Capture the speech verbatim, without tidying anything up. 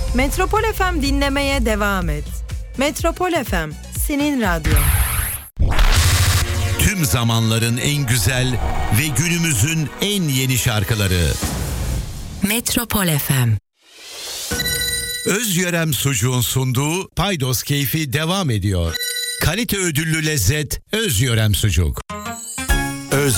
Metropol F M dinlemeye devam et. Metropol F M, senin radyon. Tüm zamanların en güzel ve günümüzün en yeni şarkıları. Metropol F M. Özyörem Sucuğun sunduğu Paydos Keyfi devam ediyor. Kalite ödüllü lezzet Özyörem Sucuk. Öz